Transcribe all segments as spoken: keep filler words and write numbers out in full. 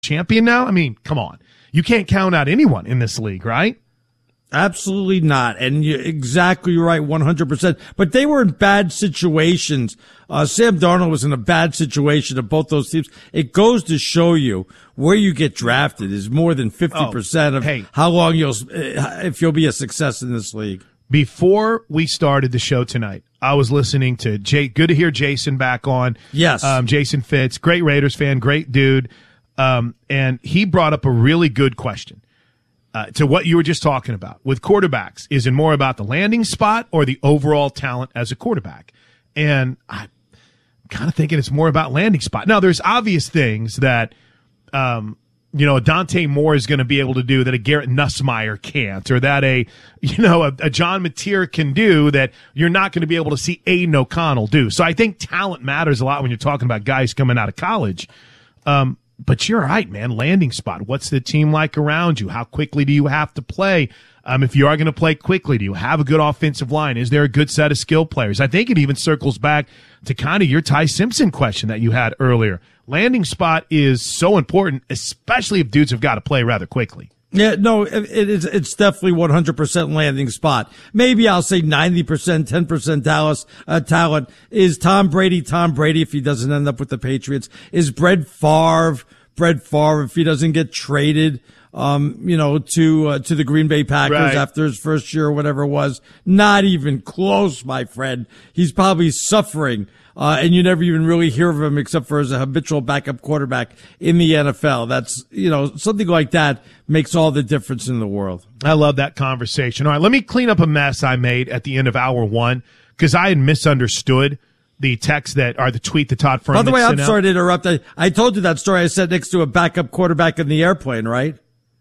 champion now? I mean, come on. You can't count out anyone in this league, right? Absolutely not. And you're exactly right, one hundred percent. But they were in bad situations. Uh, Sam Darnold was in a bad situation of both those teams. It goes to show you where you get drafted is more than fifty percent oh, of hey. how long you'll, if you'll be a success in this league. Before we started the show tonight, I was listening to Jay. Good to hear Jason back on. Yes. Um, Jason Fitz, great Raiders fan, great dude. Um, and he brought up a really good question. Uh, to what you were just talking about with quarterbacks. Is it more about the landing spot or the overall talent as a quarterback? And I'm kind of thinking it's more about landing spot. Now, there's obvious things that, um, you know, a Dante Moore is going to be able to do that a Garrett Nussmeier can't, or that a, you know, a, a John Mateer can do that you're not going to be able to see Aiden O'Connell do. So I think talent matters a lot when you're talking about guys coming out of college. Um, But you're right, man. Landing spot. What's the team like around you? How quickly do you have to play? Um, if you are going to play quickly, do you have a good offensive line? Is there a good set of skill players? I think it even circles back to kind of your Ty Simpson question that you had earlier. Landing spot is so important, especially if dudes have got to play rather quickly. Yeah, no, it is, it's definitely one hundred percent landing spot. Maybe I'll say ninety percent, ten percent Dallas, uh, talent. Is Tom Brady Tom Brady if he doesn't end up with the Patriots? Is Brett Favre Brett Favre if he doesn't get traded, um, you know, to, uh, to the Green Bay Packers right. after his first year or whatever it was? Not even close, my friend. He's probably suffering. Uh, and you never even really hear of him except for as a habitual backup quarterback in the N F L. That's, you know, something like that makes all the difference in the world. I love that conversation. All right, let me clean up a mess I made at the end of hour one because I had misunderstood the text that, or the tweet that Todd Furman By the way, I'm sent sorry out. to interrupt. I, I told you that story I said next to a backup quarterback in the airplane, right?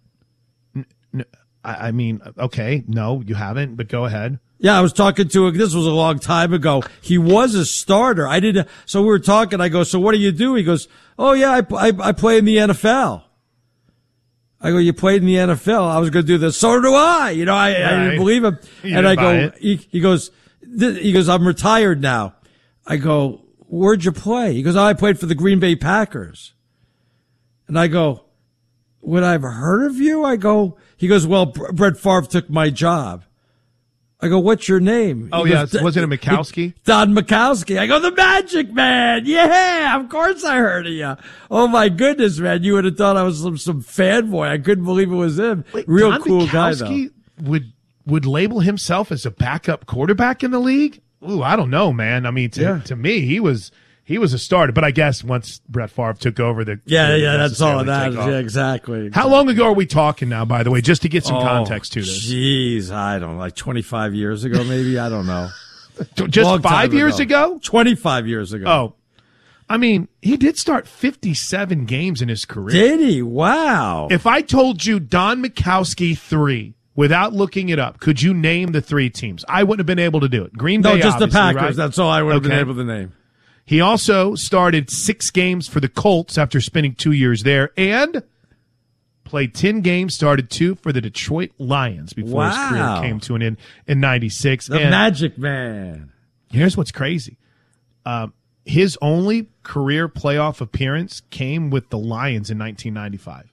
N- n- I, I mean, okay, no, you haven't, but go ahead. Yeah, I was talking to him. This was a long time ago. He was a starter. I didn't. So we were talking. I go, so what do you do? He goes, oh yeah, I, I, I play in the N F L. I go, you played in the N F L. I was going to do this. So do I. You know, I, right. I didn't believe him. You and I go, he, he goes, he goes, I'm retired now. I go, where'd you play? He goes, oh, I played for the Green Bay Packers. And I go, would I have heard of you? I go, he goes, well, Brett Favre took my job. I go, what's your name? Oh, he yeah. goes, wasn't it Mikowski? Don Mikowski. I go, the Magic Man. Yeah, of course I heard of you. Oh, my goodness, man. You would have thought I was some, some fanboy. I couldn't believe it was him. Wait, Real Don cool Mikowski guy, though. Would, would label himself as a backup quarterback in the league? Ooh, I don't know, man. I mean, to, yeah. to me, he was he was a starter. But I guess once Brett Favre took over, the yeah, yeah, that's all that. Yeah, exactly. How long ago are we talking now? By the way, just to get some oh, context to this. Jeez, I don't know, like twenty-five years ago, maybe. I don't know. Just Long five years ago. ago? Twenty-five years ago. Oh, I mean, he did start fifty-seven games in his career. Did he? Wow. If I told you Don Mikowski three. Without looking it up, could you name the three teams? I wouldn't have been able to do it. Green Bay, no, just the Packers. Right? That's all I would have okay. been able to name. He also started six games for the Colts after spending two years there, and played ten games, started two for the Detroit Lions before wow. his career came to an end in ninety-six. The and Magic Man. Here's what's crazy. Um, his only career playoff appearance came with the Lions in nineteen ninety-five.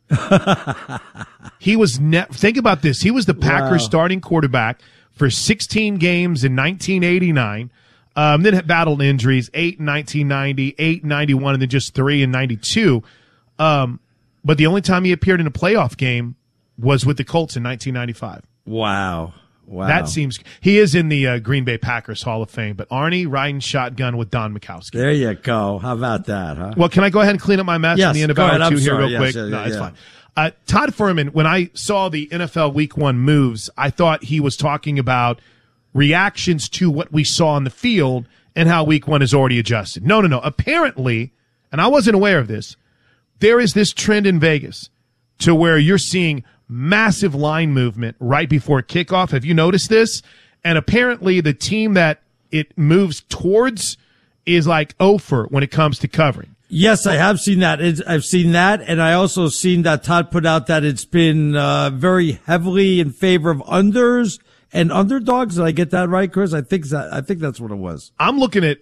He was ne- think about this. He was the Packers' wow. starting quarterback for sixteen games in nineteen eighty-nine. Um, then battled injuries, eight in nineteen ninety, eight in ninety-one, and then just three in ninety-two. Um, but the only time he appeared in a playoff game was with the Colts in nineteen ninety-five. Wow. Wow. That seems – he is in the uh, Green Bay Packers Hall of Fame. But Arnie riding shotgun with Don Mikowski. There you go. How about that, huh? Well, can I go ahead and clean up my mess yes, at the end of go hour ahead. two I'm here sorry. real yes, quick? Yeah, no, it's yeah. fine. Uh, Todd Furman, when I saw the N F L Week One moves, I thought he was talking about reactions to what we saw on the field and how Week One is already adjusted. No, no, no. Apparently, and I wasn't aware of this, there is this trend in Vegas to where you're seeing massive line movement right before kickoff. Have you noticed this? And apparently the team that it moves towards is like over when it comes to covering. Yes, I have seen that. It's, I've seen that, and I also seen that Todd put out that it's been uh, very heavily in favor of unders and underdogs. Did I get that right, Chris? I think that I think that's what it was. I'm looking at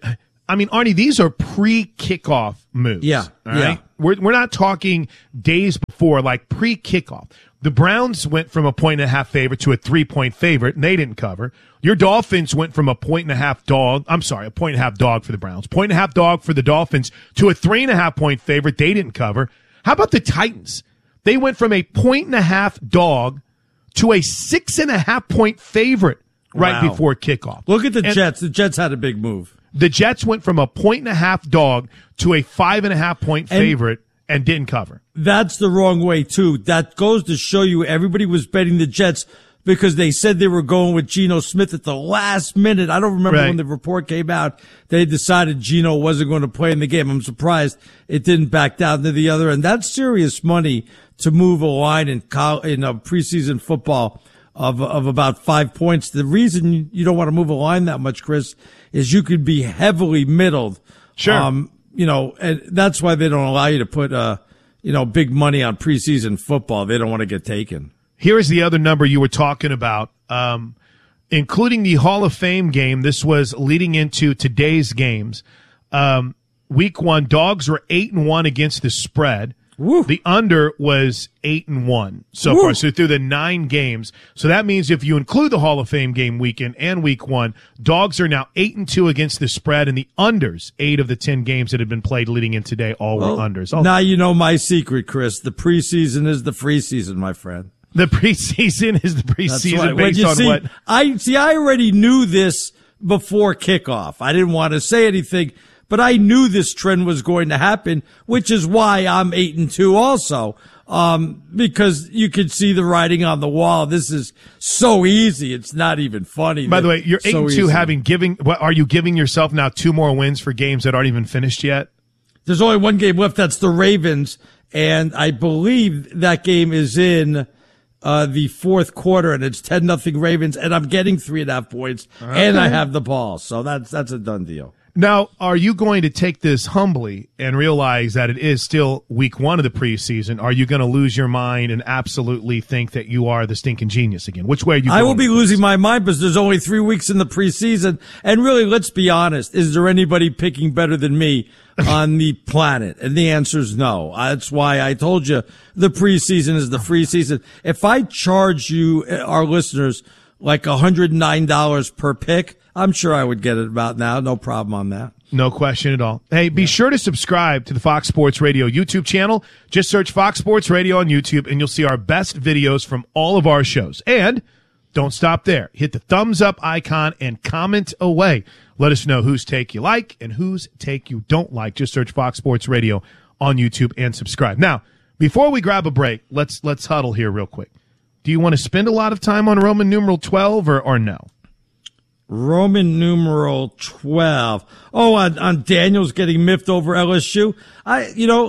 I mean, Arnie, these are pre-kickoff moves. Yeah, all right? yeah. We're we're not talking days before, like pre-kickoff. The Browns went from a point and a half favorite to a three-point favorite, and they didn't cover. Your Dolphins went from a point and a half dog. I'm sorry, a point and a half dog for the Browns, point and a half dog for the Dolphins to a three and a half point favorite. They didn't cover. How about the Titans? They went from a point and a half dog to a six and a half point favorite right Wow. before kickoff. Look at the And Jets. The Jets had a big move. The Jets went from a point and a half dog to a five and a half point And- favorite and didn't cover. That's the wrong way, too. That goes to show you everybody was betting the Jets because they said they were going with Geno Smith at the last minute. I don't remember Right. when the report came out. They decided Geno wasn't going to play in the game. I'm surprised it didn't back down to the other end. That's serious money to move a line in col- in a preseason football of of about five points. The reason you don't want to move a line that much, Chris, is you could be heavily middled. Sure. Um, you know, and that's why they don't allow you to put, uh, you know, big money on preseason football. They don't want to get taken. Here is the other number you were talking about, um, including the Hall of Fame game. This was leading into today's games. Um, week one, dogs were eight and one against the spread. Woo. The under was eight and one so Woo. far. So through the nine games. So that means if you include the Hall of Fame game weekend and week one, dogs are now eight and two against the spread, and the unders, eight of the ten games that have been played leading in today, all were unders. Oh, Now you know my secret, Chris. The preseason is the free season, my friend. the preseason is the That's preseason right. When based you on see, what? I see. I already knew this before kickoff. I didn't want to say anything, but I knew this trend was going to happen, which is why I'm eight and two also. Um, because you could see the writing on the wall. This is so easy. It's not even funny. By the way, you're eight so and two, easy. having giving. What are you giving yourself now? Two more wins for games that aren't even finished yet. There's only one game left. That's the Ravens. And I believe that game is in uh, the fourth quarter, and it's ten nothing Ravens, and I'm getting three and a half points, and I have the ball. So that's that's a done deal. Now, are you going to take this humbly and realize that it is still week one of the preseason? Are you going to lose your mind and absolutely think that you are the stinking genius again? Which way are you I going will be with losing this? my mind because there's only three weeks in the preseason. And really, let's be honest. Is there anybody picking better than me on the planet? And the answer is no. That's why I told you the preseason is the free season. If I charge you, our listeners, like one hundred nine dollars per pick, I'm sure I would get it about now. No problem on that. No question at all. Hey, be sure to subscribe to the Fox Sports Radio YouTube channel. Just search Fox Sports Radio on YouTube, and you'll see our best videos from all of our shows. And don't stop there. Hit the thumbs up icon and comment away. Let us know whose take you like and whose take you don't like. Just search Fox Sports Radio on YouTube and subscribe. Now, before we grab a break, let's let's huddle here real quick. Do you want to spend a lot of time on Roman numeral twelve or, or no? Roman numeral twelve. Oh, on, on Daniels getting miffed over L S U. I, you know,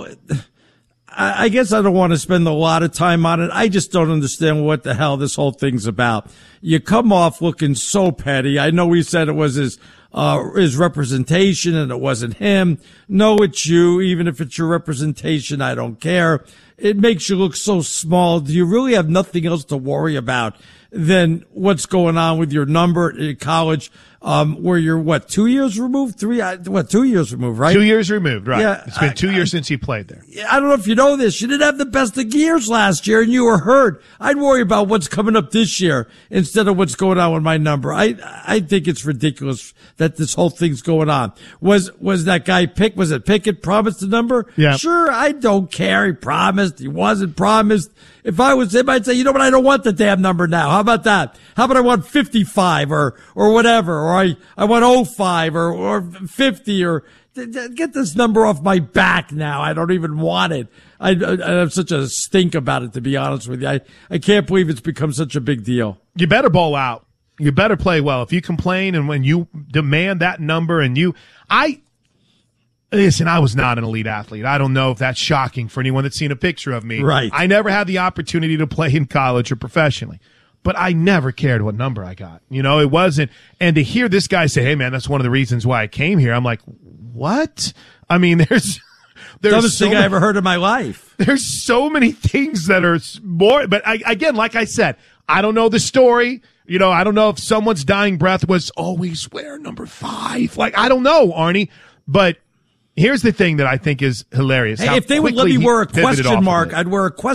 I, I guess I don't want to spend a lot of time on it. I just don't understand what the hell this whole thing's about. You come off looking so petty. I know he said it was his, uh, his representation and it wasn't him. No, it's you. Even if it's your representation, I don't care. It makes you look so small. Do you really have nothing else to worry about than what's going on with your number in college, um, where you're, what, two years removed? Three, what, two years removed, right? Two years removed, right. Yeah, It's been two I- years I- since he played there. I don't know if you know this. You didn't have the best of years last year and you were hurt. I'd worry about what's coming up this year instead of what's going on with my number. I, I think it's ridiculous that this whole thing's going on. Was, was that guy Pick, was it Pickett promised the number? Yeah. Sure, I don't care. He promised. He wasn't promised. If I was him, I'd say, you know what? I don't want the damn number now. How about that? How about I want fifty-five or, or whatever, or I, I want oh five or, or fifty or, get this number off my back now. I don't even want it. I, I, I have such a stink about it, to be honest with you. I, I can't believe it's become such a big deal. You better ball out. You better play well. If you complain and when you demand that number and you, I, listen, I was not an elite athlete. I don't know if that's shocking for anyone that's seen a picture of me. Right. I never had the opportunity to play in college or professionally, but I never cared what number I got. You know, it wasn't, and to hear this guy say, hey man, that's one of the reasons why I came here. I'm like, what? I mean, there's, there's Dumbest so thing I many- ever heard in my life. there's so many things that are more, but I, again, like I said, I don't know the story. You know, I don't know if someone's dying breath was always wear number five. Like, I don't know, Arnie. But here's the thing that I think is hilarious. Hey, how if they would let quickly me he wear a pivoted off question of mark, it. I'd wear a question